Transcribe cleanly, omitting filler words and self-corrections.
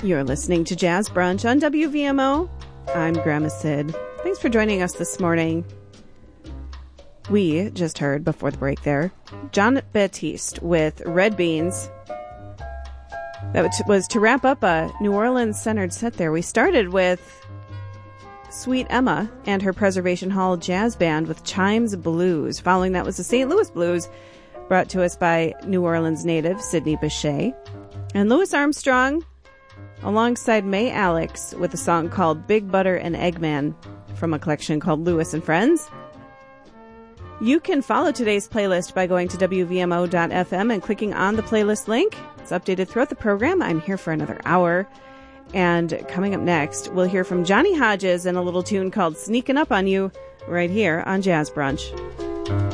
You're listening to Jazz Brunch on WVMO. I'm Grandma Sid. Thanks for joining us this morning. We just heard before the break there, Jon Batiste with Red Beans. That was to wrap up a New Orleans-centered set there. We started with Sweet Emma and her Preservation Hall Jazz Band with Chimes Blues. Following that was the St. Louis Blues, brought to us by New Orleans native Sidney Bechet. And Louis Armstrong alongside May Alex with a song called Big Butter and Eggman from a collection called Louis and Friends. You can follow today's playlist by going to WVMO.fm and clicking on the playlist link. It's updated throughout the program. I'm here for another hour. And coming up next, we'll hear from Johnny Hodges and a little tune called Sneaking Up on You right here on Jazz Brunch.